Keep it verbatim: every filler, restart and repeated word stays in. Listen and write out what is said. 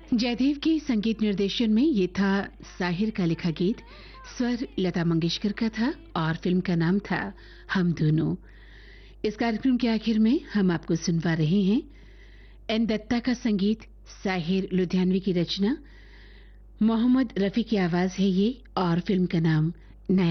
जयदेव के संगीत निर्देशन में ये था साहिर का लिखा गीत। स्वर लता मंगेशकर का था और फिल्म का नाम था हम दोनों। इस कार्यक्रम के आखिर में हम आपको सुनवा रहे हैं एन दत्ता का संगीत, साहिर लुधियानवी की रचना, मोहम्मद रफी की आवाज है ये और फिल्म का नाम